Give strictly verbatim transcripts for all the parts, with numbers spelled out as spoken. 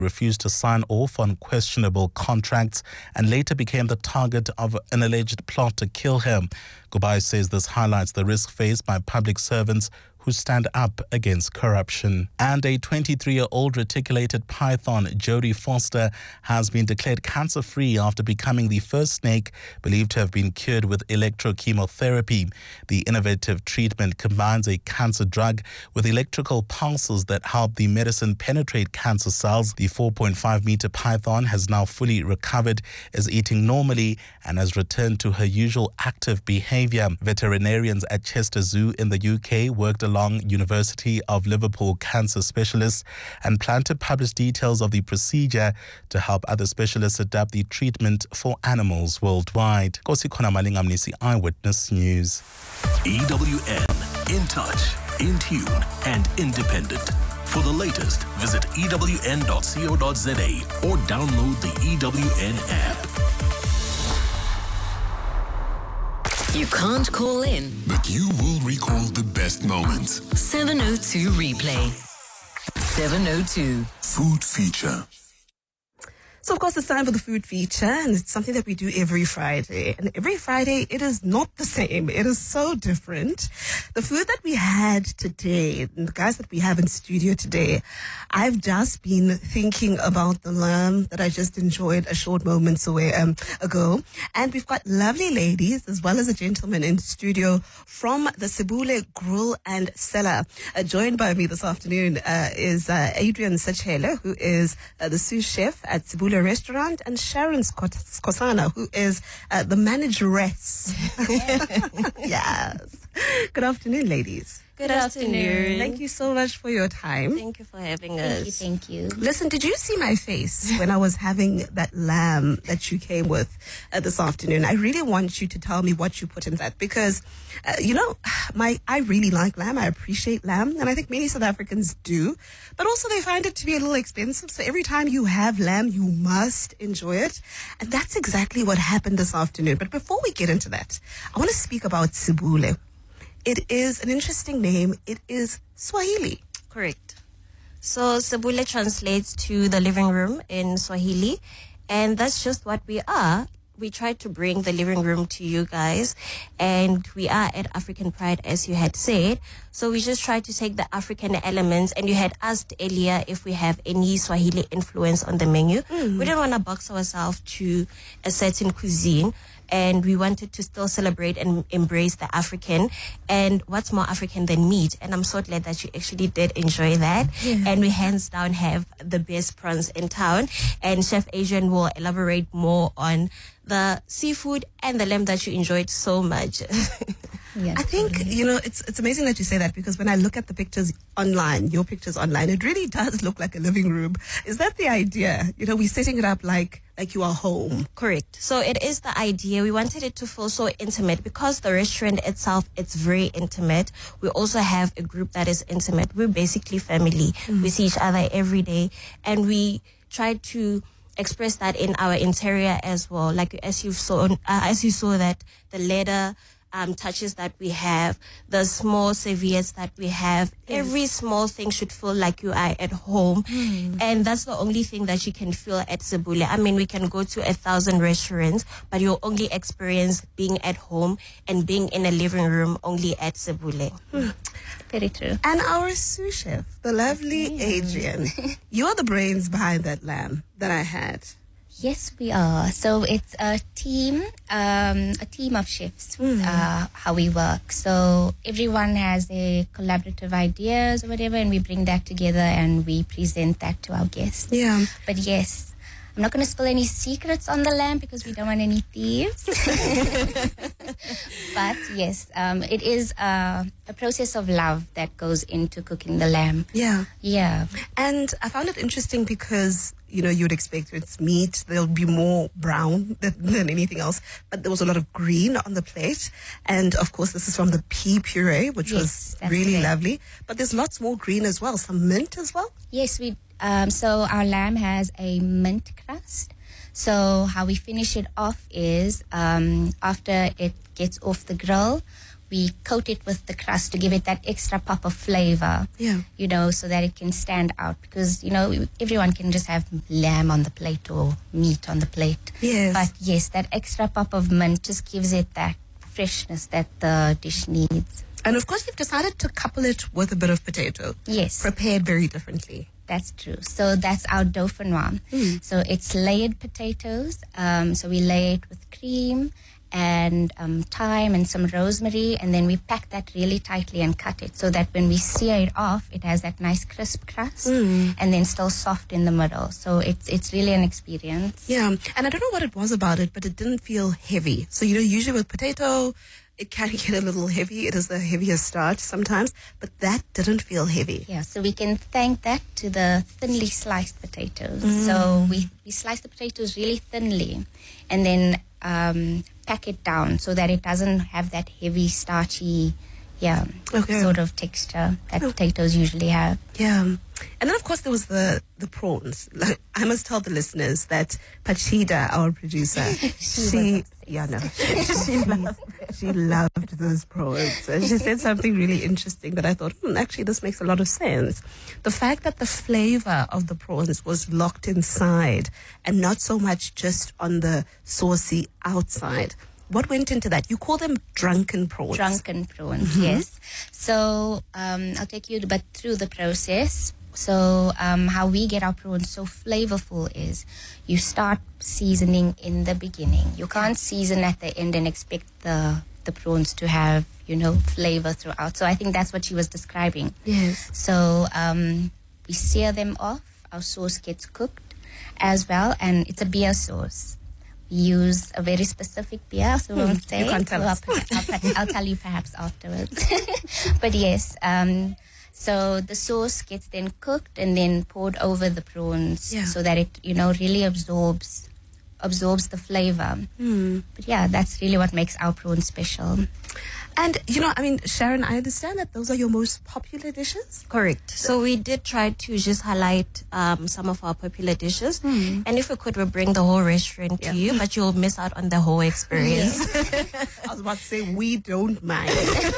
refused to sign off on questionable contracts and later became the target of an alleged plot to kill her. Gobai says this highlights the risk faced by public servants who stand up against corruption. And a twenty-three-year-old reticulated python, Jodie Foster, has been declared cancer-free after becoming the first snake believed to have been cured with electrochemotherapy. The innovative treatment combines a cancer drug with electrical pulses that help the medicine penetrate cancer cells. The four point five meter python has now fully recovered, is eating normally, and has returned to her usual active behavior. Veterinarians at Chester Zoo in the U K worked along University of Liverpool cancer specialists and plan to publish details of the procedure to help other specialists adapt the treatment for animals worldwide. Kosi Khona Malingamnisi, Eyewitness News. E W N, in touch, in tune, and independent. For the latest, visit E W N dot co dot za or download the E W N app. You can't call in, but you will recall the best moments. seven oh two replay. seven oh two. Food feature. So, of course, it's time for the food feature, and it's something that we do every Friday. And every Friday, it is not the same. It is so different. The food that we had today, and the guys that we have in studio today, I've just been thinking about the lamb that I just enjoyed a short moments away um, ago. And we've got lovely ladies, as well as a gentleman in studio from the Sibule Grill and Cellar. Uh, joined by me this afternoon uh, is uh, Adrian Sachela, who is uh, the sous chef at Sibule Restaurant, and Sharon Skosana, who is uh, the manageress. Yes. Good afternoon, ladies. Good afternoon. Thank you so much for your time. Thank you for having us. Thank you, thank you. Listen, did you see my face when I was having that lamb that you came with uh, this afternoon? I really want you to tell me what you put in that, because, uh, you know, my I really like lamb. I appreciate lamb, and I think many South Africans do. But also they find it to be a little expensive. So every time you have lamb, you must enjoy it. And that's exactly what happened this afternoon. But before we get into that, I want to speak about Sibule. It is an interesting name. It is Swahili. Correct. So Sibule translates to the living room in Swahili, and that's just what we are. We try to bring the living room to you guys, and we are at African Pride, as you had said. So we just try to take the African elements, and you had asked earlier if we have any Swahili influence on the menu. Mm. We didn't want to box ourselves to a certain cuisine, and we wanted to still celebrate and embrace the African. And what's more African than meat? And I'm so glad that you actually did enjoy that. Yeah. And we hands down have the best prawns in town. And Chef Adrian will elaborate more on the seafood and the lamb that you enjoyed so much. Yes. I think, you know, it's it's amazing that you say that, because when I look at the pictures online, your pictures online, it really does look like a living room. Is that the idea? You know, we're setting it up like like you are home. Correct. So it is the idea. We wanted it to feel so intimate, because the restaurant itself, it's very intimate. We also have a group that is intimate. We're basically family. Mm. We see each other every day, and we try to express that in our interior as well. Like as you saw, uh, as you saw that the leather um, touches that we have, the small serviettes that we have, yes. Every small thing should feel like you are at home. Mm. And that's the only thing that you can feel at Sibule. I mean, we can go to a thousand restaurants, but you'll only experience being at home and being in a living room only at Sibule. Mm. Very true. And our sous chef, the lovely mm. Adrian, you're the brains behind that lamb that I had. Yes, we are. So it's a team, um, a team of chefs, mm. uh, how we work. So everyone has their collaborative ideas or whatever, and we bring that together and we present that to our guests. Yeah. But yes, I'm not going to spill any secrets on the lamb because we don't want any thieves. But yes, um, it is uh, a process of love that goes into cooking the lamb. Yeah. Yeah. And I found it interesting because, you know, you'd expect it's meat, there'll be more brown than, than anything else. But there was a lot of green on the plate. And of course, this is from the pea puree, which yes, was really right. lovely. But there's lots more green as well, some mint as well. Yes, we. Um, so our lamb has a mint crust. So how we finish it off is um, after it gets off the grill, we coat it with the crust to give it that extra pop of flavor. Yeah. You know, so that it can stand out, because, you know, everyone can just have lamb on the plate or meat on the plate. Yes. But yes, that extra pop of mint just gives it that freshness that the dish needs. And of course, you've decided to couple it with a bit of potato. Yes. Prepared very differently. That's true. So that's our dauphinoise. Mm. So it's layered potatoes. Um, so we lay it with cream and um, thyme and some rosemary, and then we pack that really tightly and cut it so that when we sear it off, it has that nice crisp crust Mm. and then still soft in the middle. So it's it's really an experience. Yeah. And I don't know what it was about it, but it didn't feel heavy. So, you know, usually with potato, it can get a little heavy. It is the heavier starch sometimes, but that didn't feel heavy. Yeah, so we can thank that to the thinly sliced potatoes. So we, we slice the potatoes really thinly and then um, pack it down so that it doesn't have that heavy, starchy, yeah, Okay. sort of texture that potatoes usually have. Yeah. And then, of course, there was the, the prawns. Like, I must tell the listeners that Pachida, our producer, she, yeah, no, she, loved, she loved those prawns. And she said something really interesting that I thought, hmm, actually, this makes a lot of sense. The fact that the flavor of the prawns was locked inside and not so much just on the saucy outside. What went into that? You call them drunken prawns. Drunken prawns, yes. So um, I'll take you but through the process. So um, how we get our prawns so flavorful is you start seasoning in the beginning. You can't season at the end and expect the the prawns to have, you know, flavor throughout. So I think that's what she was describing. Yes. So um, we sear them off. Our sauce gets cooked as well, and it's a beer sauce. We use a very specific beer, so we won't say. You can't tell So us. I'll, I'll, I'll tell you perhaps afterwards. But yes, um, so the sauce gets then cooked and then poured over the prawns Yeah. so that it, you know, really absorbs absorbs the flavor. Mm. But yeah, that's really what makes our prawns special. And, you know, I mean, Sharon, I understand that those are your most popular dishes? Correct. So we did try to just highlight um, some of our popular dishes. And if we could, we'll bring the whole restaurant to you, but you'll miss out on the whole experience. I was about to say, we don't mind.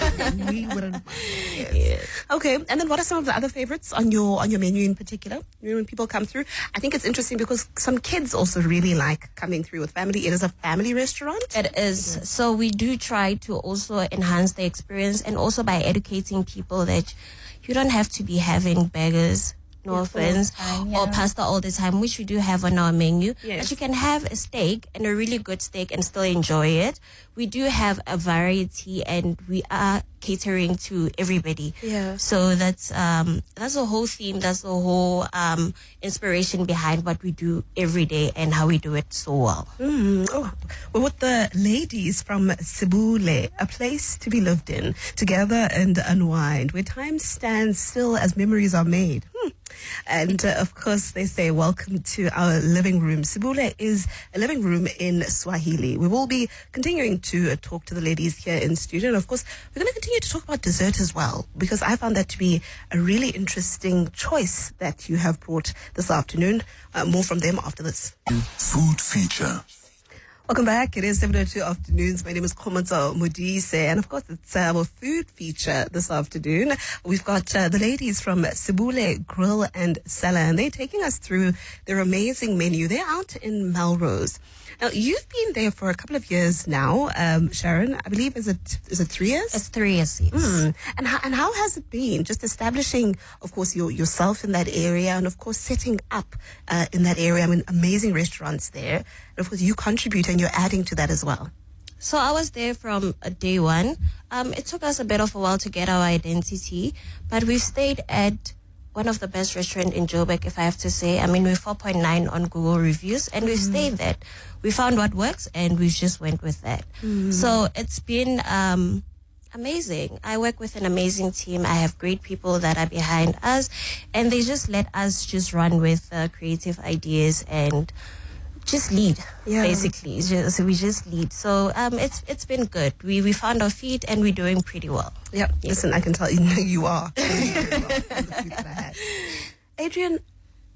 We wouldn't mind. Yes. Okay, and then what are some of the other favorites on your on your menu in particular? You know, when people come through, I think it's interesting because some kids also really like coming through with family. It is a family restaurant. It is. So we do try to also enhance the experience, and also by educating people that you don't have to be having burgers, no offense, time, or yeah. pasta all the time, which we do have on our menu. Yes. But you can have a steak, and a really good steak, and still enjoy it. We do have a variety, and we are catering to everybody. Yeah. So that's um that's the whole theme. That's the whole um inspiration behind what we do every day and how we do it so well. Mm, oh, we're with the ladies from Sibule, a place to be lived in, together and unwind, where time stands still as memories are made. Hmm. And uh, of course, they say, welcome to our living room. Sibule is a living room in Swahili. We will be continuing to uh, talk to the ladies here in studio. And of course, we're going to continue to talk about dessert as well, because I found that to be a really interesting choice that you have brought this afternoon. Uh, more from them after this. Food feature. Welcome back. It is seven oh two afternoons. My name is Komatso Modise, and of course it's uh, our food feature this afternoon. We've got uh, the ladies from Sibule Grill and Cellar, and they're taking us through their amazing menu. They're out in Melrose. Now, you've been there for a couple of years now, um, Sharon. I believe, is it is it three years? It's three years. Mm. And how, and how has it been? Just establishing, of course, your, yourself in that area, and of course setting up uh, in that area. I mean, amazing restaurants there. And of course, you contribute and you're adding to that as well. So I was there from uh, day one. Um, it took us a bit of a while to get our identity, but we've stayed at one of the best restaurants in Joburg, if I have to say. I mean, we're four point nine on Google reviews, and we've stayed there. We found what works, and we just went with that. So it's been um, amazing. I work with an amazing team. I have great people that are behind us, and they just let us just run with uh, creative ideas and just lead, Yeah. basically. It's just, we just lead. So um, it's it's been good. We we found our feet, and we're doing pretty well. Yep. Listen, I can tell you, you are. Adrian,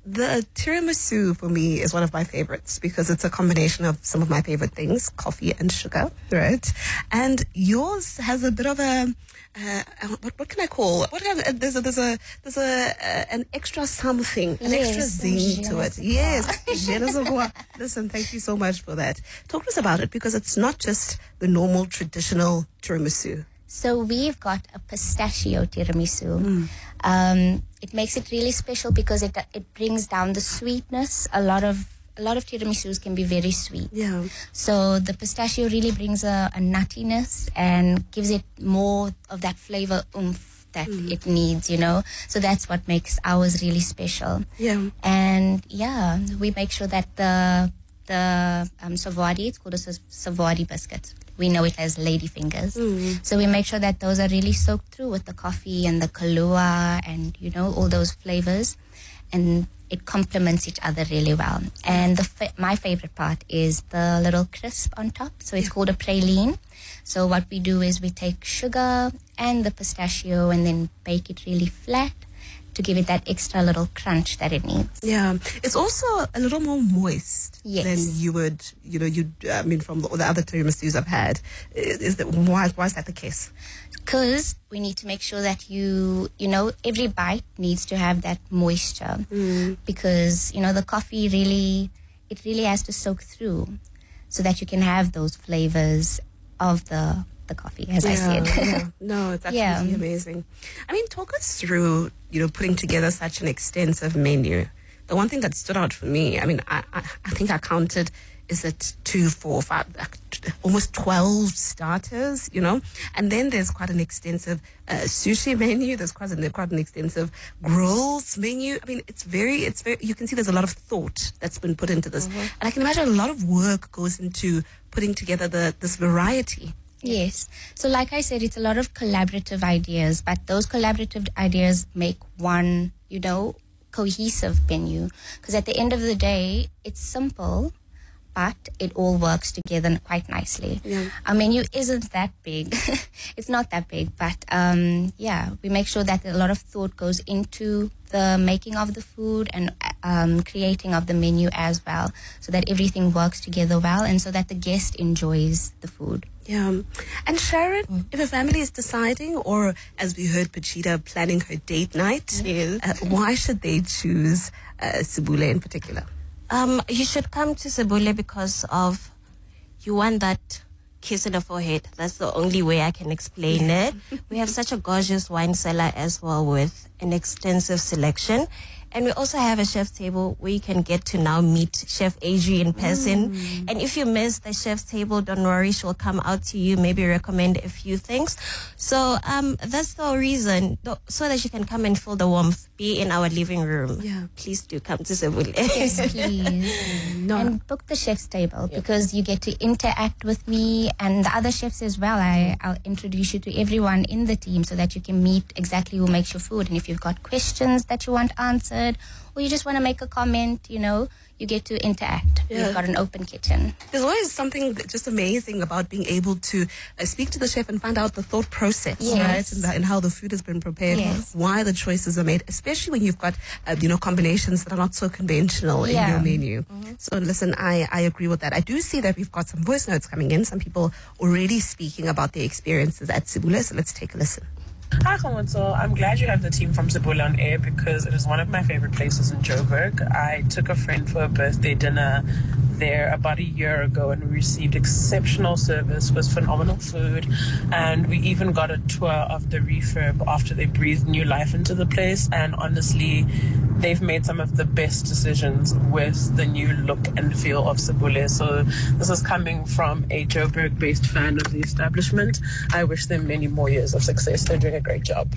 the tiramisu for me is one of my favorites because it's a combination of some of my favorite things, coffee and sugar, right? And yours has a bit of a, uh, what, what can I call it? What kind of, there's a, there's a, there's a, uh, an extra something, an Yes, extra zing je to ne it. sais Yes, je ne sais quoi. Listen, thank you so much for that. Talk to us about it because it's not just the normal traditional tiramisu. So we've got a pistachio tiramisu. Mm. Um, it makes it really special because it it brings down the sweetness. A lot of a lot of tiramisus can be very sweet. Yeah. So the pistachio really brings a, a nuttiness and gives it more of that flavor oomph that mm. it needs, you know. So that's what makes ours really special. Yeah. And yeah, we make sure that the the um, Savoiardi, it's called a Savoiardi biscuit. We know it as lady fingers. Mm. So we make sure that those are really soaked through with the coffee and the Kahlua and, you know, all those flavors. And it complements each other really well. And the fa- my favorite part is the little crisp on top. So it's called a praline. So what we do is we take sugar and the pistachio and then bake it really flat to give it that extra little crunch that it needs. Yeah, it's also a little more moist yes. than you would, you know, you. I mean, from the, the other tiramisus I've had. Is that why? Why is that the case? Because we need to make sure that you, you know, every bite needs to have that moisture. Mm. Because you know the coffee really, it really has to soak through, so that you can have those flavors of the. the coffee, as yeah, I said. yeah. No, it's absolutely yeah. amazing. I mean, talk us through, you know, putting together such an extensive menu. The one thing that stood out for me, I mean, I, I, I think I counted, is it two, four, five, like, almost twelve starters, you know? And then there's quite an extensive uh, sushi menu. There's quite an, quite an extensive grills menu. I mean, it's very, it's very, you can see there's a lot of thought that's been put into this. Mm-hmm. And I can imagine a lot of work goes into putting together the this variety. Yes. So like I said, it's a lot of collaborative ideas, but those collaborative ideas make one, you know, cohesive menu. Because at the end of the day, it's simple, but it all works together quite nicely. Yeah. Our menu isn't that big. It's not that big, but um, yeah, we make sure that a lot of thought goes into the making of the food and um, creating of the menu as well, so that everything works together well and so that the guest enjoys the food. Yeah. And Sharon, mm. if a family is deciding, or as we heard Pachita planning her date night, yes. uh, why should they choose uh, Sibule in particular? Um, you should come to Sibule because of you want that kiss in the forehead. That's the only way I can explain it. We have such a gorgeous wine cellar as well with an extensive selection. And we also have a chef's table where you can get to now meet Chef Adri in person. Mm. And if you miss the chef's table, don't worry, she'll come out to you, maybe recommend a few things. So um, that's the reason, so that you can come and feel the warmth, be in our living room. Yeah. Please do come to Sibule. Yes, please. No. And book the chef's table, yep. because you get to interact with me and the other chefs as well. I, I'll introduce you to everyone in the team so that you can meet exactly who makes your food. And if you've got questions that you want answered, or you just want to make a comment, you know, you get to interact. Yeah. We've got an open kitchen. There's always something just amazing about being able to uh, speak to the chef and find out the thought process, yes. right? And, the, and how the food has been prepared, yes. why the choices are made, especially when you've got, uh, you know, combinations that are not so conventional yeah. in your menu. Mm-hmm. So listen, I, I agree with that. I do see that we've got some voice notes coming in, some people already speaking about their experiences at Sibule. So let's take a listen. Hi, Khamonso. I'm glad you have the team from Sibule on air because it is one of my favorite places in Joburg. I took a friend for a birthday dinner there about a year ago and we received exceptional service, was phenomenal food, and we even got a tour of the refurb after they breathed new life into the place. And honestly, they've made some of the best decisions with the new look and feel of Sibule. So this is coming from a Joburg-based fan of the establishment. I wish them many more years of success. They're doing a great job.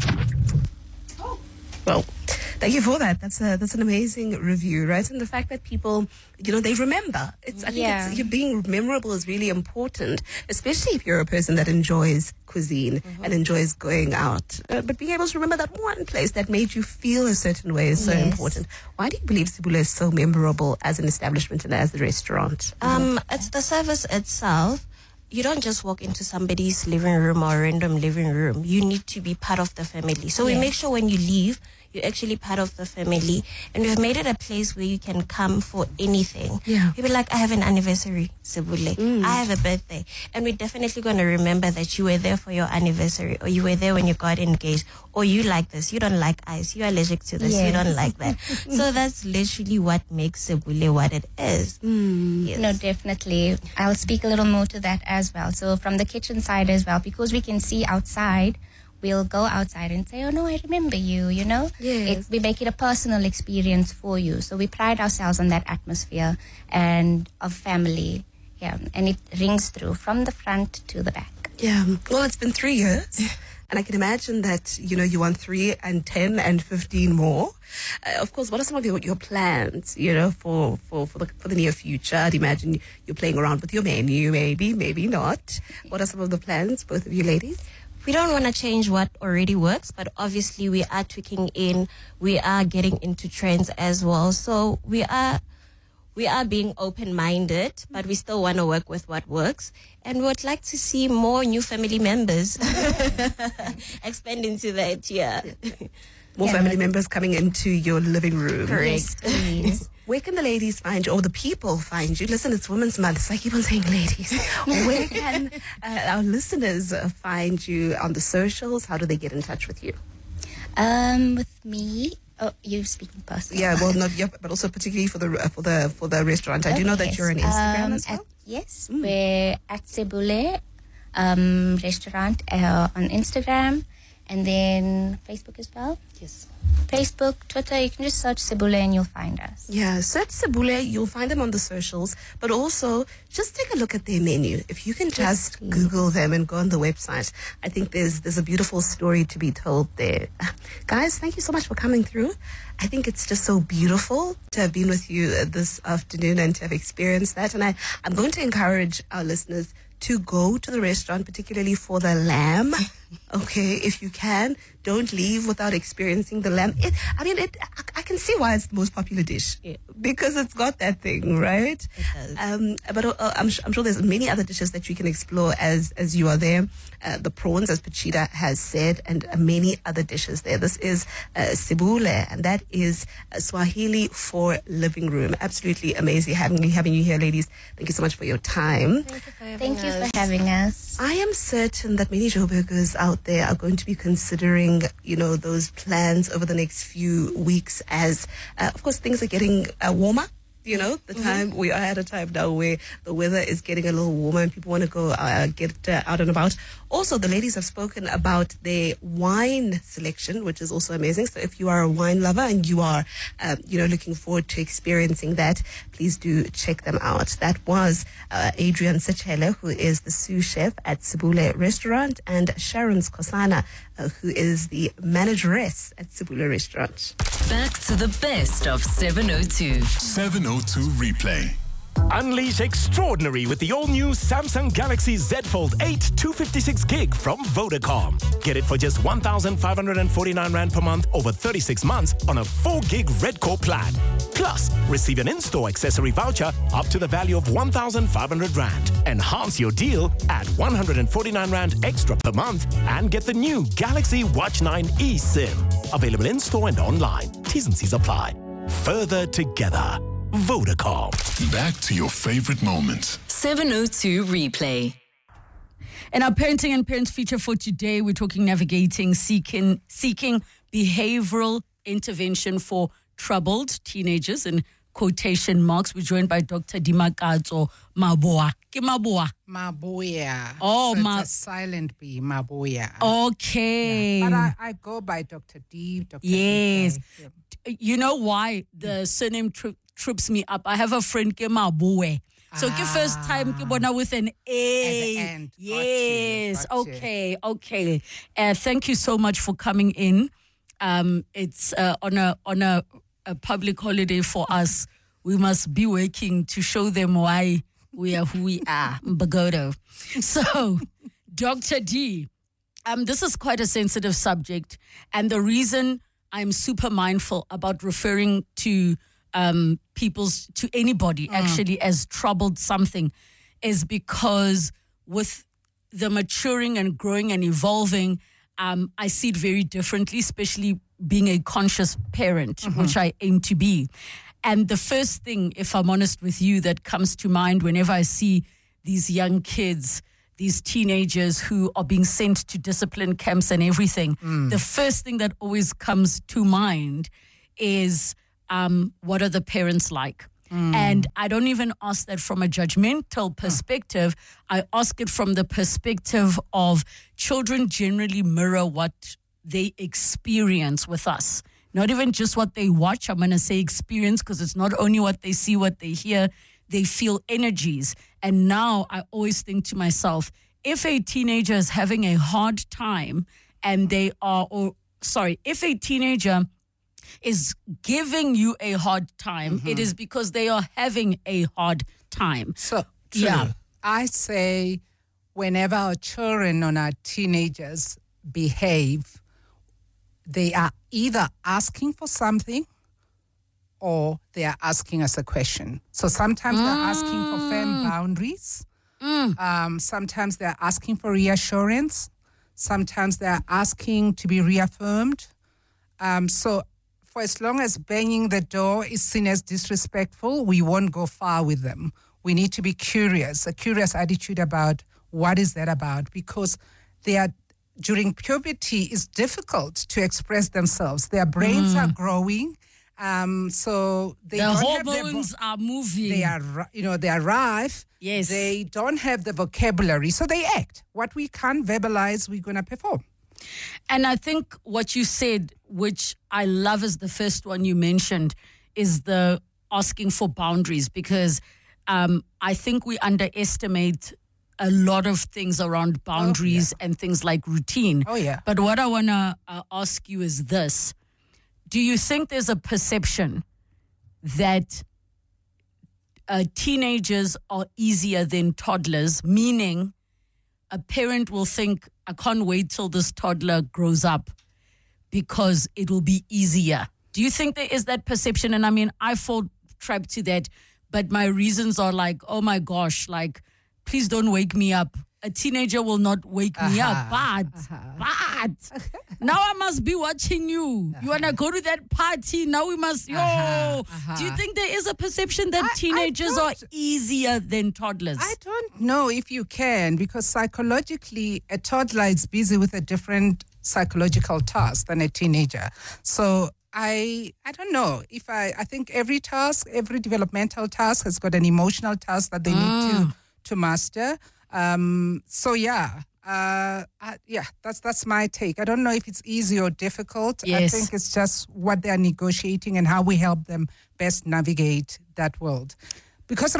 Well, thank you for that. That's a that's an amazing review, right? And the fact that people, you know, they remember. It's I think yeah. it's, being memorable is really important, especially if you're a person that enjoys cuisine mm-hmm. and enjoys going out. Uh, but being able to remember that one place that made you feel a certain way is so yes. important. Why do you believe Sibule is so memorable as an establishment and as a restaurant? Um, it's the service itself. You don't just walk into somebody's living room or random living room. You need to be part of the family. So yeah. we make sure when you leave, you're actually part of the family. And we've made it a place where you can come for anything. Yeah. You'll be like, I have an anniversary, Sebule. Mm. I have a birthday. And we're definitely going to remember that you were there for your anniversary, or you were there when you got engaged, or you like this, you don't like ice, you're allergic to this, Yes. you don't like that. So that's literally what makes Sebule what it is. Mm. Yes. No, definitely. I'll speak a little more to that as well. So from the kitchen side as well, because we can see outside, we'll go outside and say, oh no, I remember you, you know? Yes. It, we make it a personal experience for you. So we pride ourselves on that atmosphere and of family. Yeah, and it rings through from the front to the back. Yeah. Well, it's been three years. And I can imagine that, you know, you want three and ten and fifteen more. Uh, of course, what are some of your, your plans, you know, for, for, for, the, for the near future? I'd imagine you're playing around with your menu, maybe, maybe not. What are some of the plans, both of you ladies? We don't want to change what already works, but obviously we are tweaking in. We are getting into trends as well. So we are we are being open-minded, but we still want to work with what works. And we would like to see more new family members expand into that, yeah. More Yeah. family members coming into your living room. Correct. Please. Where can the ladies find you, or the people find you? Listen, it's Women's Month, so I keep on saying ladies. Where can uh, our listeners uh, find you on the socials? How do they get in touch with you? Um, with me, oh, you're speaking personally. Yeah, well, not yet, but also particularly for the uh, for the for the restaurant. I do know that Yes. you're on Instagram Um, as well. At, yes, we're at Sebule um, Restaurant uh, on Instagram, and then Facebook as well. Yes. Facebook, Twitter, you can just search Sebule and you'll find us. Yeah, search Sebule. You'll find them on the socials, but also just take a look at their menu. If you can just please. Google them and go on the website, I think there's there's a beautiful story to be told there. Guys, thank you so much for coming through. I think it's just so beautiful to have been with you uh, this afternoon and to have experienced that. And I, I'm going to encourage our listeners to go to the restaurant, particularly for the lamb. Okay, if you can, don't leave without experiencing the lamb. It, I mean, it. I, I can see why it's the most popular dish, Yeah. because it's got that thing, right? It does. Um, but uh, I'm, su- I'm sure there's many other dishes that you can explore as as you are there. Uh, the prawns, as Pachita has said, and uh, many other dishes there. This is uh, Sebule, and that is uh, Swahili for living room. Absolutely amazing having having you here, ladies. Thank you so much for your time. Thank you for having Thank you us. for having us. I am certain that many Joburgers out there are going to be considering, you know, those plans over the next few weeks as, uh, of course, things are getting uh, warmer. You know, the time we are at a time now where the weather is getting a little warmer and people want to go uh, get uh, out and about. Also, the ladies have spoken about their wine selection, which is also amazing. So if you are a wine lover and you are, um, you know, looking forward to experiencing that, please do check them out. That was uh, Adrian Sechele, who is the sous chef at Sebule Restaurant, and Sharon Skosana, uh, who is the manageress at Sebule Restaurant. Back to the best of seven oh two. seven oh two Replay. Unleash extraordinary with the all-new Samsung Galaxy Z Fold eight two fifty-six gig from Vodacom. Get it for just one thousand five hundred forty-nine rand per month over thirty-six months on a four gig Red Core plan. Plus, receive an in-store accessory voucher up to the value of one thousand five hundred rand. Enhance your deal at one hundred forty-nine rand extra per month and get the new Galaxy Watch nine eSIM. Available in-store and online. T's and C's apply. Further together. Vodacom. Back to your favorite moments. seven oh two Replay. In our parenting and parents feature for today, we're talking navigating, seeking, seeking behavioral intervention for troubled teenagers, in quotation marks. We're joined by Doctor Dimakatso Maboa. Ke Maboa. Maboya. Oh, so Ma- it's a silent B, Maboya. Okay. Yeah. But I, I go by Doctor D, Doctor Yes. D K. Yeah. You know why the surname tri- trips me up? I have a friend, ke Maboe. So, ke first time ke bona with an A. At the end. Got you, Yes. got you. Okay. Okay. Uh, thank you so much for coming in. Um, it's uh, on a on a, a public holiday for us. We must be working to show them why we are who we are. Mbagodo. So, Doctor D, um, this is quite a sensitive subject, and the reason I'm super mindful about referring to um, people's to anybody actually as troubled something is because with the maturing and growing and evolving, um, I see it very differently, especially being a conscious parent, mm-hmm. which I aim to be. And the first thing, if I'm honest with you, that comes to mind whenever I see these young kids, these teenagers who are being sent to discipline camps and everything, mm. the first thing that always comes to mind is um, what are the parents like? Mm. And I don't even ask that from a judgmental perspective. Mm. I ask it from the perspective of children generally mirror what they experience with us. Not even just what they watch. I'm going to say experience because it's not only what they see, what they hear. They feel energies. And now I always think to myself, if a teenager is having a hard time and they are, or sorry, if a teenager is giving you a hard time, mm-hmm. it is because they are having a hard time. So, true. Yeah. I say whenever our children or our teenagers behave, they are either asking for something or they are asking us a question. So sometimes mm. they're asking for firm boundaries. Mm. Um, sometimes they're asking for reassurance. Sometimes they're asking to be reaffirmed. Um, so for as long as banging the door is seen as disrespectful, we won't go far with them. We need to be curious, a curious attitude about what is that about, because they are, during puberty, it's difficult to express themselves. Their brains mm. are growing. Um, so they the don't hormones have their, are moving. They are, you know, they arrive. Yes. They don't have the vocabulary, so they act. What we can't verbalize, we're going to perform. And I think what you said, which I love is the first one you mentioned, is the asking for boundaries, because um, I think we underestimate a lot of things around boundaries oh, yeah. and things like routine. Oh, yeah. But what I want to uh, ask you is this. Do you think there's a perception that uh, teenagers are easier than toddlers, meaning a parent will think, I can't wait till this toddler grows up because it will be easier? Do you think there is that perception? And I mean, I fall trap to that, but my reasons are like, oh my gosh, like, please don't wake me up. A teenager will not wake uh-huh. me up, but, uh-huh. but now I must be watching you. Uh-huh. You want to go to that party? Now we must, yo. Uh-huh. Uh-huh. Do you think there is a perception that I, teenagers I are easier than toddlers? I don't know if you can, because psychologically, a toddler is busy with a different psychological task than a teenager. So I I don't know if I, I think every task, every developmental task has got an emotional task that they mm. need to, to master. Um, so yeah, uh, uh, yeah, that's that's my take. I don't know if it's easy or difficult. Yes. I think it's just what they're negotiating and how we help them best navigate that world. Because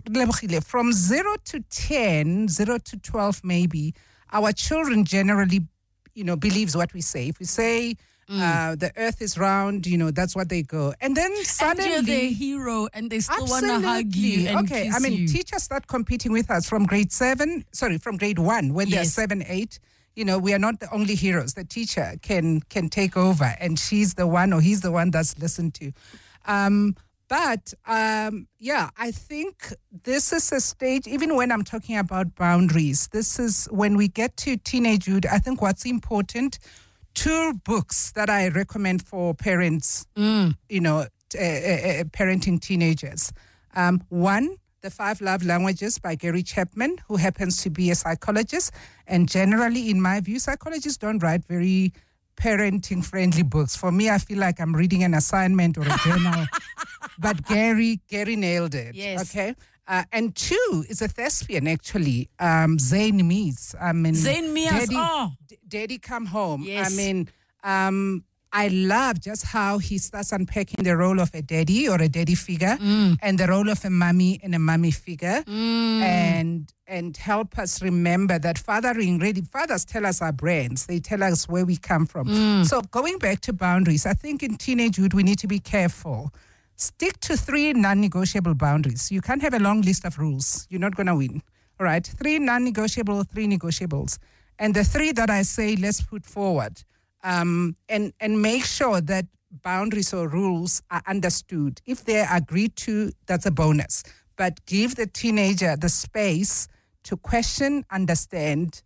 from zero to ten, zero to twelve, maybe our children generally, you know, believes what we say. If we say Mm. Uh, the earth is round, you know, that's what they go. And then suddenly... And you're their hero and they still want to hug you and Okay, kiss I mean, you. teachers start competing with us from grade seven, sorry, from grade one, when Yes. they're seven, eight. You know, we are not the only heroes. The teacher can can take over and she's the one or he's the one that's listened to. Um, but, um, yeah, I think this is a stage, even when I'm talking about boundaries, this is when we get to teenagehood, I think what's important... Two books that I recommend for parents, mm. you know, t- uh, uh, parenting teenagers. Um, one, The Five Love Languages by Gary Chapman, who happens to be a psychologist. And generally, in my view, psychologists don't write very parenting-friendly books. For me, I feel like I'm reading an assignment or a journal. But Gary, Gary nailed it. Yes. Okay. Uh, and two is a thespian, actually, um, Zayn Mees. I mean, Zayn Mees, Daddy, oh. D- Daddy Come Home. Yes. I mean, um, I love just how he starts unpacking the role of a daddy or a daddy figure Mm. and the role of a mommy and a mommy figure, Mm. and and help us remember that fathering really, fathers tell us our brands. They tell us where we come from. Mm. So going back to boundaries, I think in teenagehood we need to be careful. Stick to three non-negotiable boundaries. You can't have a long list of rules. You're not going to win. All right? Three non-negotiable, three negotiables. And the three that I say, let's put forward. Um, and, and make sure that boundaries or rules are understood. If they're agreed to, that's a bonus. But give the teenager the space to question, understand,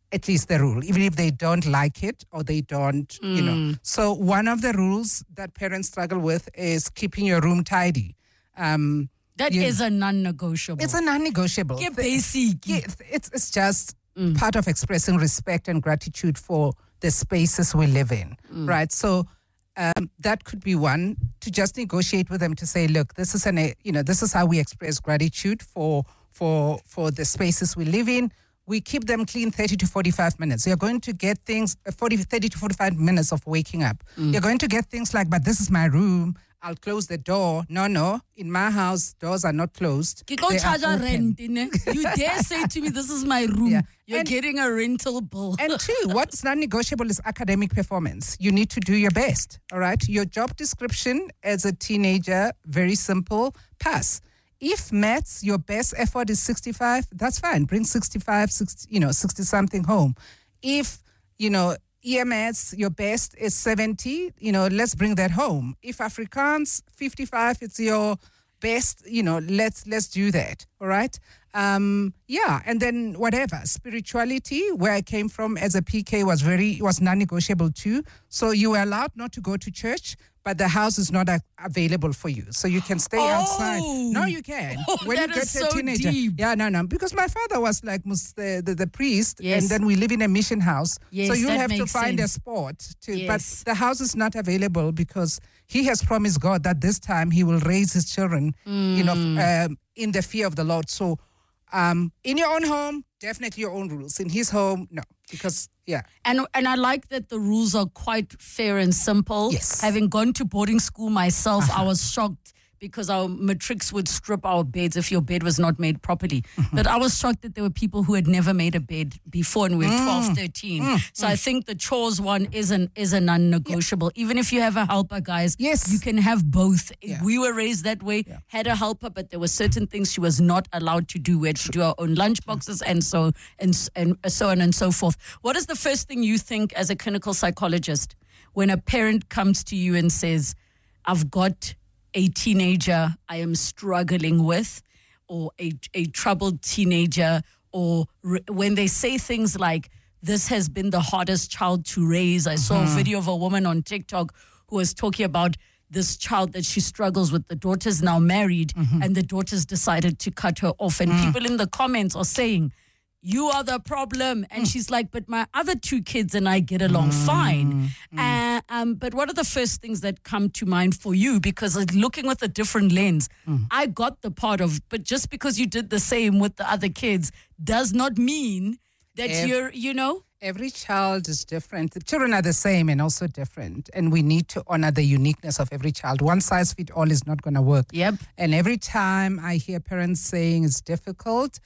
at least the rule, even if they don't like it or they don't, you know. Mm. So one of the rules that parents struggle with is keeping your room tidy. Um, That you- is a non-negotiable. It's a non-negotiable. Ke basic. Yeah, It's, it's just part of expressing respect and gratitude for the spaces we live in, right? So um, that could be one, to just negotiate with them to say, look, this is an, you know, this is how we express gratitude for for for the spaces we live in. We keep them clean thirty to forty-five minutes. You're going to get things, uh, forty, thirty to forty-five minutes of waking up. You're going to get things like, but this is my room. I'll close the door. No, no. In my house, doors are not closed. Ke tlo They are charge a open. rent, ne? You dare say to me, this is my room. Yeah. You're And- getting a rental bill. And two, what's non-negotiable is academic performance. You need to do your best, all right? Your job description as a teenager, very simple, pass. If maths, your best effort is sixty-five, that's fine. Bring sixty-five, sixty, you know, sixty-something home. If, you know, E M S, your best is seventy, you know, let's bring that home. If Afrikaans, fifty-five, it's your best, you know, let's let's do that, all right? Um, yeah, and then whatever, spirituality, where I came from as a P K was very, was non-negotiable too. So you were allowed not to go to church, but the house is not a- available for you. So you can stay outside. Oh. No, you can. Oh, when that you get is to so a teenager. deep. Yeah, no, no. Because my father was like mus- the, the, the priest, Yes. and then we live in a mission house. Yes, so you that have to makes find sense. a spot to, Yes. but the house is not available because he has promised God that this time he will raise his children, you know, Mm. um, in the fear of the Lord. So um, in your own home, definitely your own rules. In his home, no, because, yeah. And and I like that the rules are quite fair and simple. Yes. Having gone to boarding school myself, I was shocked because our matrics would strip our beds if your bed was not made properly. But I was shocked that there were people who had never made a bed before and we were twelve, thirteen. So I think the chores one is an is a non-negotiable. Even if you have a helper, guys, Yes. you can have both. Yeah. We were raised that way, had a helper, but there were certain things she was not allowed to do. We had to do our own lunch boxes and so and, s- and so on and so forth. What is the first thing you think as a clinical psychologist when a parent comes to you and says, I've got a teenager I am struggling with, or a, a troubled teenager, or re- when they say things like, this has been the hardest child to raise. I saw a video of a woman on TikTok who was talking about this child that she struggles with. The daughter's now married and the daughter's decided to cut her off. And people in the comments are saying, you are the problem. And she's like, but my other two kids and I get along fine. Uh, um, but what are the first things that come to mind for you? Because uh, looking with a different lens, I got the part of, but just because you did the same with the other kids does not mean that Ev- you're, you know? Every child is different. The children are the same and also different. And we need to honor the uniqueness of every child. One size fits all is not going to work. Yep. And every time I hear parents saying it's difficult,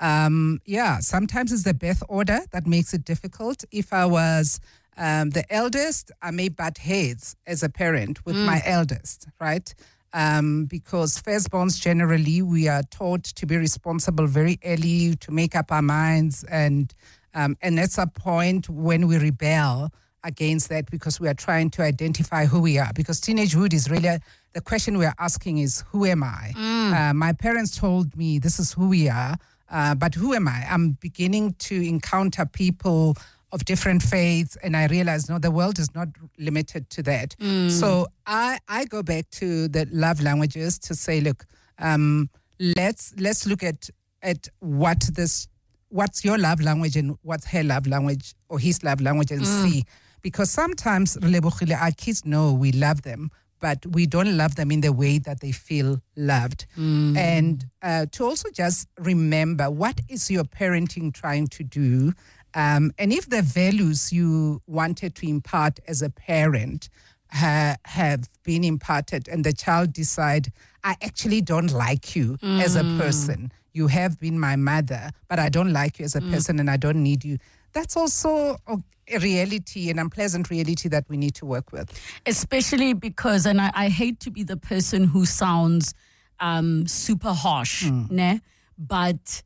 um, yeah, sometimes it's the birth order that makes it difficult. If I was um, the eldest, I may butt heads as a parent with my eldest, right? Um, because firstborns generally, we are taught to be responsible very early, to make up our minds, and um, and that's a point when we rebel against that because we are trying to identify who we are. Because teenagehood is really a, the question we are asking is, who am I? Uh, my parents told me this is who we are, uh, but who am I? I'm beginning to encounter people of different faiths, and I realize, no, the world is not limited to that. So I, I go back to the love languages to say, look, um, let's let's look at at what this, what's your love language and what's her love language or his love language, and see. Because sometimes, Relebogile, our kids know we love them, but we don't love them in the way that they feel loved. And uh, to also just remember, what is your parenting trying to do? Um, and if the values you wanted to impart as a parent ha- have been imparted and the child decide, I actually don't like you as a person. You have been my mother, but I don't like you as a person and I don't need you. That's also a a reality, an unpleasant reality that we need to work with. Especially because, and I, I hate to be the person who sounds um, super harsh, ne? But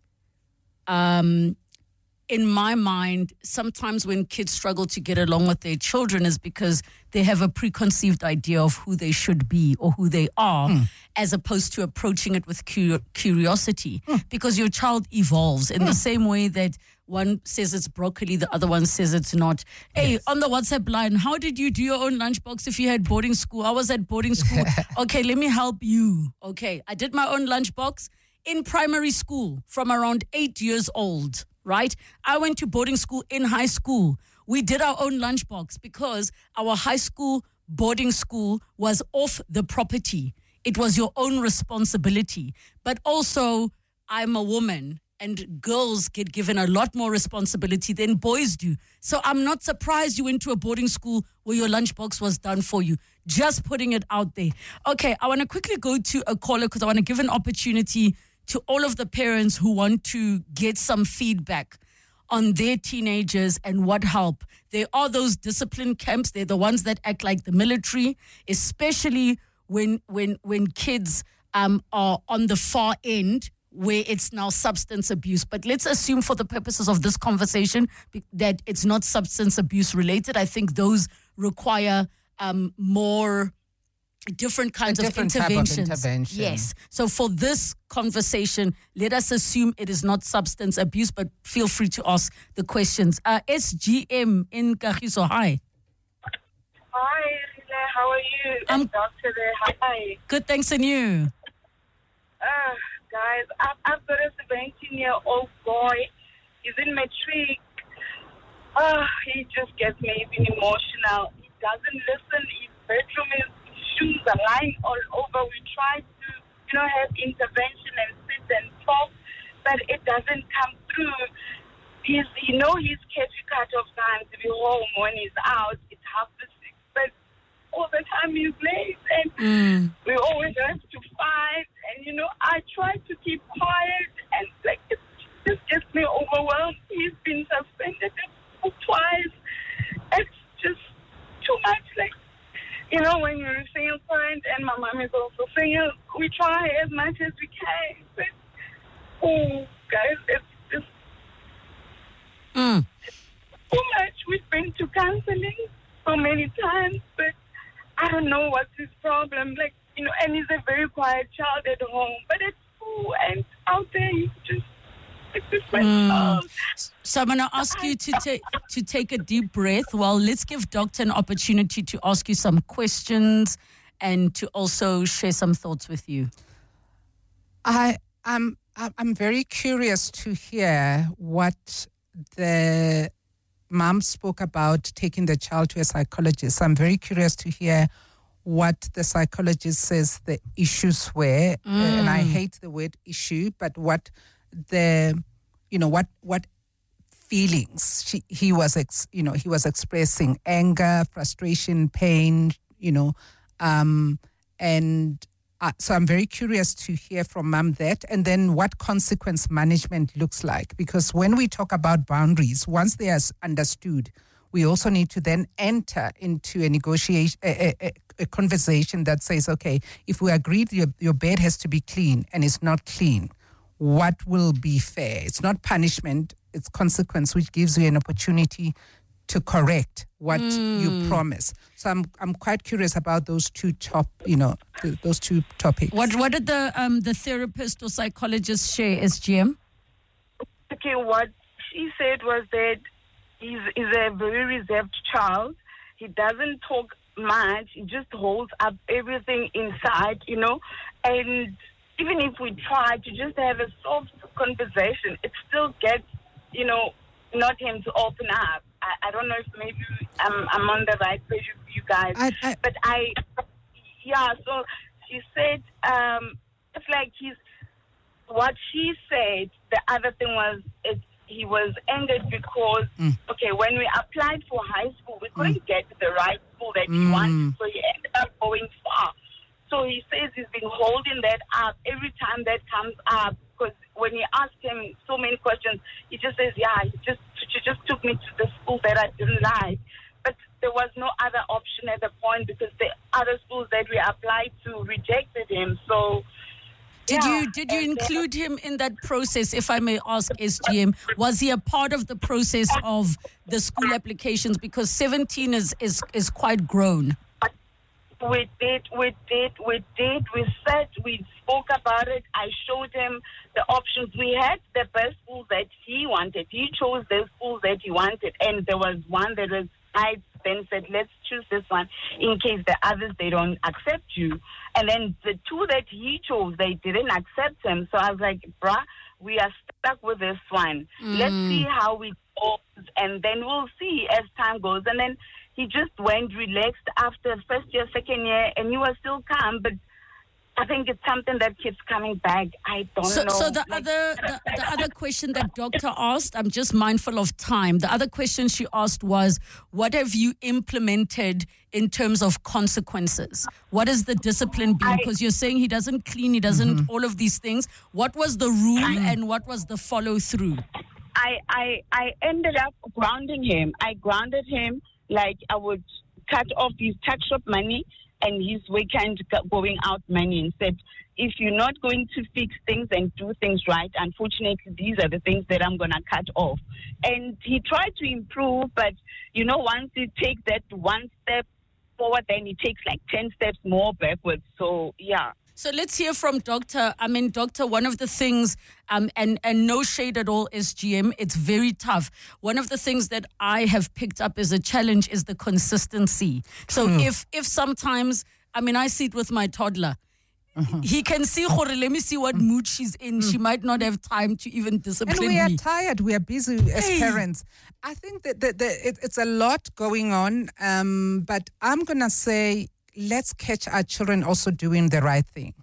um, in my mind, sometimes when kids struggle to get along with their children is because they have a preconceived idea of who they should be or who they are, as opposed to approaching it with cu- curiosity. Because your child evolves in the same way that One says it's broccoli, the other one says it's not. Hey, yes. On the WhatsApp line, how did you do your own lunchbox if you had boarding school? I was at boarding school. Okay, let me help you. Okay, I did my own lunchbox in primary school from around eight years old, right? I went to boarding school in high school. We did our own lunchbox because our high school boarding school was off the property. It was your own responsibility. But also, I'm a woman, and girls get given a lot more responsibility than boys do. So I'm not surprised you went to a boarding school where your lunchbox was done for you. Just putting it out there. Okay, I want to quickly go to a caller because I want to give an opportunity to all of the parents who want to get some feedback on their teenagers and what help. There are those discipline camps. They're the ones that act like the military, especially when when when kids um, are on the far end where it's now substance abuse. But let's assume for the purposes of this conversation that it's not substance abuse related. I think those require um, more different kinds A of different type of interventions. intervention. Yes. So for this conversation, let us assume it is not substance abuse, but feel free to ask the questions. Uh, S G M in Kagiso, hi. Hi, Rila, how are you? I'm Doctor there. Hi. Good, thanks, and you? Uh, guys, I've, I've got a seventeen-year-old boy. He's in matric. Uh, he just gets me even emotional. He doesn't listen. His bedroom is, his shoes are lying all over. We try to, you know, have intervention and sit and talk, but it doesn't come through. He's, you know, he's curfew cut-off time to be home when he's out. It's half past six, but all the time he's late, and mm. we always have to fight. And you know, I try to keep quiet, and like it just gets me overwhelmed. He's been suspended twice. It's just too much. Like, you know, when you're a single parent, and my mom is also single, we try as much as we can. But oh, guys, it's just mm. too much. We've been to counseling so many times, but I don't know what's his problem. Like, you know, and he's a very quiet child at home, but at school and out there, he's just a different Mm. child. So I'm going to ask you to take to take a deep breath. Well, let's give Doctor an opportunity to ask you some questions and to also share some thoughts with you. I am I'm, I'm very curious to hear what the mom spoke about taking the child to a psychologist. I'm very curious to hear what the psychologist says the issues were, Mm. uh, and I hate the word issue, but what the, you know, what what feelings she, he was, ex, you know, he was expressing: anger, frustration, pain, you know, um, and uh, so I'm very curious to hear from Mom that, and then what consequence management looks like, because when we talk about boundaries, once they are understood, we also need to then enter into a negotiation, a, a, a conversation that says, okay, if we agreed your, your bed has to be clean and it's not clean, what will be fair? It's not punishment, it's consequence, which gives you an opportunity to correct what Mm. you promise. So I'm I'm quite curious about those two top, you know, th- those two topics. What what did the um the therapist or psychologist share, S G M? Okay, what she said was that he's, he's a very reserved child. He doesn't talk much. He just holds up everything inside, you know. And even if we try to just have a soft conversation, it still gets, you know, not him to open up. I, I don't know if maybe I'm, I'm on the right page with you guys. I, I, but I, yeah, so she said, um, it's like he's, what she said, the other thing was, it, he was angered because, Mm. okay, when we applied for high school, we couldn't get the right school that he Mm. wanted, so he ended up going far. So he says he's been holding that up every time that comes up, because when you ask him so many questions, he just says, yeah, he just, she just took me to the school that I didn't like. But there was no other option at the point because the other schools that we applied to rejected him. So, Did yeah. you did you And then- include him in that process, if I may ask, S G M? Was he a part of the process of the school applications? Because seventeen is is, is quite grown. We did, we did, we did. We sat, we spoke about it. I showed him the options. We had the best schools that he wanted. He chose the schools that he wanted. And there was one that was, I then said, let's choose this one in case the others, they don't accept you. And then the two that he chose, they didn't accept him. So I was like, bruh, we are stuck with this one. Mm. Let's see how we go, and then we'll see as time goes. And then he just went relaxed after first year, second year, and he was still calm. But I think it's something that keeps coming back. I don't So, know. so the Like- other the, the other question that doctor asked, I'm just mindful of time. The other question she asked was, what have you implemented in terms of consequences? What is the discipline been? Because you're saying he doesn't clean, he doesn't all of these things. What was the rule and what was the follow through? I, I, I ended up grounding him. I grounded him like I would cut off his tax shop money and his weekend going out money and said, if you're not going to fix things and do things right, unfortunately, these are the things that I'm going to cut off. And he tried to improve, but, you know, once you take that one step forward, then he takes like ten steps more backwards. So, yeah. So let's hear from Doctor. I mean, Doctor, one of the things, um, and, and no shade at all, S G M, it's very tough. One of the things that I have picked up as a challenge is the consistency. So True. if if sometimes, I mean, I see it with my toddler. He can see, "Gore, let me see what mood she's in. She might not have time to even discipline And we are me. tired. We are busy as Hey. parents. I think that the, the, it, it's a lot going on. Um, but I'm going to say, let's catch our children also doing the right thing.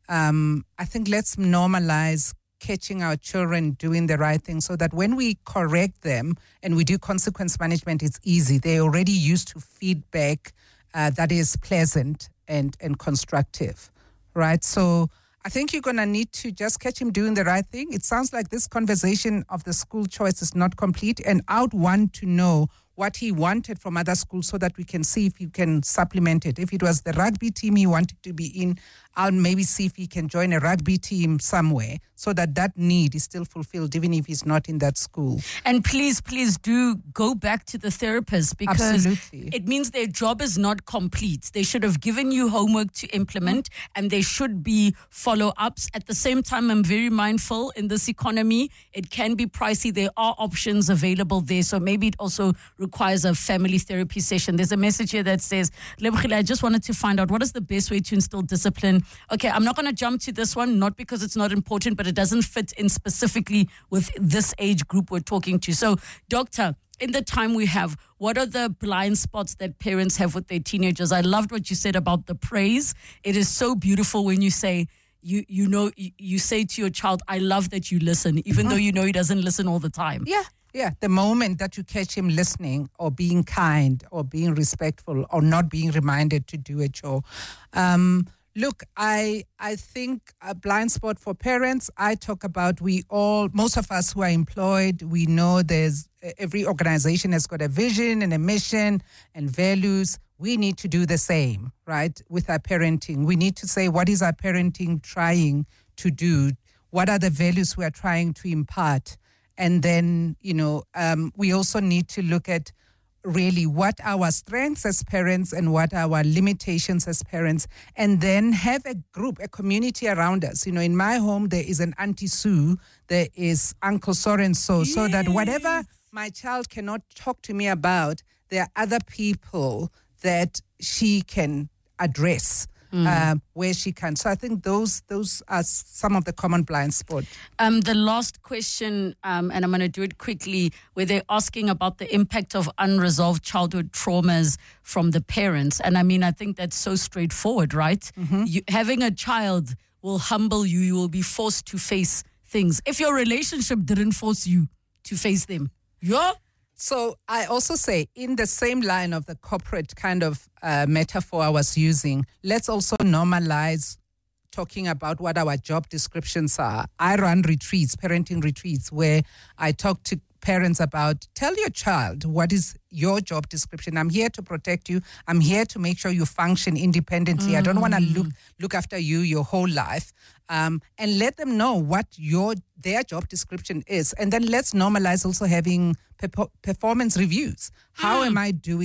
Um, I think let's normalize catching our children doing the right thing so that when we correct them and we do consequence management, it's easy. They're already used to feedback uh, that is pleasant and, and constructive, right? So I think you're going to need to just catch him doing the right thing. It sounds like this conversation of the school choice is not complete, and I would want to know what he wanted from other schools so that we can see if he can supplement it. If it was the rugby team he wanted to be in, I'll maybe see if he can join a rugby team somewhere so that that need is still fulfilled even if he's not in that school. And please, please do go back to the therapist because Absolutely. it means their job is not complete. They should have given you homework to implement and there should be follow-ups. At the same time, I'm very mindful in this economy, it can be pricey. There are options available there. So maybe it also requires a family therapy session. There's a message here that says, Lebohile, I just wanted to find out what is the best way to instill discipline. Okay, I'm not going to jump to this one, not because it's not important, but it doesn't fit in specifically with this age group we're talking to. So, doctor, in the time we have, what are the blind spots that parents have with their teenagers? I loved what you said about the praise. It is so beautiful when you say, you you know, you, you say to your child, I love that you listen, even though you know he doesn't listen all the time. Yeah. Yeah, the moment that you catch him listening or being kind or being respectful or not being reminded to do a chore. Um, look, I I think a blind spot for parents, I talk about we all, most of us who are employed, we know there's, every organization has got a vision and a mission and values. We need to do the same, right, with our parenting. We need to say, what is our parenting trying to do? What are the values we are trying to impart? And then, you know, um, we also need to look at really what our strengths as parents and what our limitations as parents, and then have a group, a community around us. You know, in my home, there is an Auntie Sue, there is Uncle so-and-so, so that whatever my child cannot talk to me about, there are other people that she can address. Mm. Uh, where she can. So I think those those are some of the common blind spots. Um, the last question, um, and I'm going to do it quickly, where they're asking about the impact of unresolved childhood traumas from the parents. And I mean, I think that's so straightforward, right? Mm-hmm. You, having a child will humble you. You will be forced to face things. If your relationship didn't force you to face them, yeah. So I also say, in the same line of the corporate kind of uh, metaphor I was using, let's also normalize talking about what our job descriptions are. I run retreats, parenting retreats, where I talk to parents about, tell your child what is your job description. I'm here to protect you. I'm here to make sure you function independently. Mm. I don't want to look look after you your whole life. Um, and let them know what your their job description is. And then let's normalize also having pe- performance reviews. How mm. am I doing?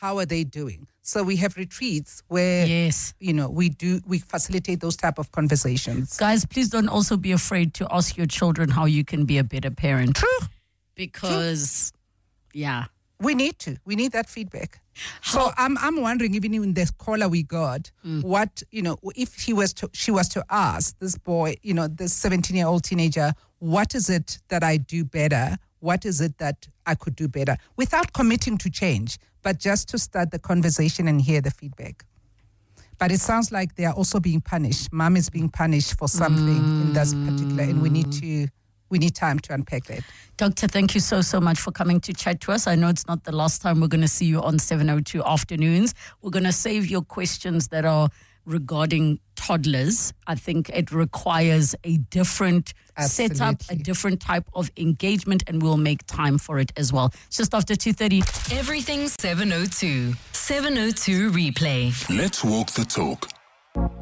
how are they doing? So we have retreats where, yes, you know, we do, we facilitate those type of conversations. Guys, please don't also be afraid to ask your children how you can be a better parent. True. Because, True. yeah. We need to. We need that feedback. So I'm I'm wondering, even in the caller we got, mm. what, you know, if he was to, she was to ask this boy, you know, this seventeen-year-old teenager, what is it that I do better? What is it that I could do better? Without committing to change, but just to start the conversation and hear the feedback. But it sounds like they are also being punished. Mom is being punished for something mm. in this particular, and we need to... We need time to unpack that. Doctor, thank you so, so much for coming to chat to us. I know it's not the last time we're going to see you on seven oh two Afternoons. We're going to save your questions that are regarding toddlers. I think it requires a different Absolutely. setup, a different type of engagement, and we'll make time for it as well. It's just after two thirty. Everything seven oh two. seven oh two Replay. Let's walk the talk.